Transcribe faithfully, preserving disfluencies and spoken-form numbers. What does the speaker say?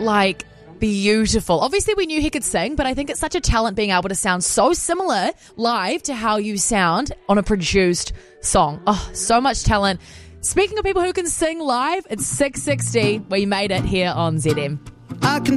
like, beautiful. Obviously, we knew he could sing, but I think it's such a talent being able to sound so similar live to how you sound on a produced song. Oh, so much talent. Speaking of people who can sing live, it's six sixty. We made it here on Z M. I can